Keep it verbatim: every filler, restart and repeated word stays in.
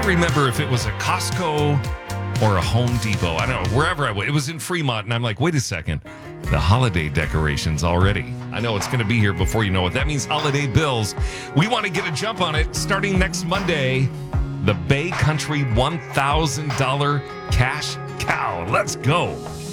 can't remember if it was a Costco or a Home Depot. I don't know, wherever I went. It was in Fremont, and I'm like, wait a second. The holiday decorations already. I know it's going to be here before you know it. That means holiday bills. We want to get a jump on it starting next Monday. The Bay Country one thousand dollars Cash Cow. Let's go.